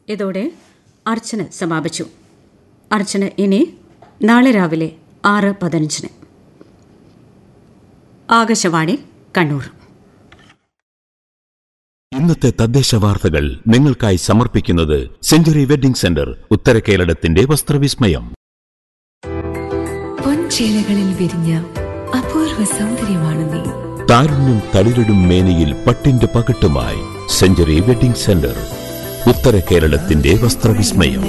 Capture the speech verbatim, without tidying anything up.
ഇതോടെ അർച്ചന സമാപിച്ചു. അർച്ചന ഇനി നാളെ രാവിലെ ആറ് പതിനഞ്ചിന്. ആകാശവാണി കണ്ണൂർ. ഇന്നത്തെ തദ്ദേശ വാർത്തകൾ നിങ്ങൾക്കായി സമർപ്പിക്കുന്നത് സെഞ്ചുറി വെഡിംഗ് സെന്റർ, ഉത്തര കേരളത്തിന്റെ വസ്ത്രവിസ്മയം. പൊൻചേലകളിൽ വിരിഞ്ഞ അപൂർവ സൗന്ദര്യമാണ് നീ. താരുണ്യം തളിരിടും മേനിയിൽ പട്ടിന്റെ പകട്ടുമായി സെഞ്ചുറി വെഡിംഗ് സെന്റർ, ഉത്തര കേരളത്തിന്റെ വസ്ത്രവിസ്മയം.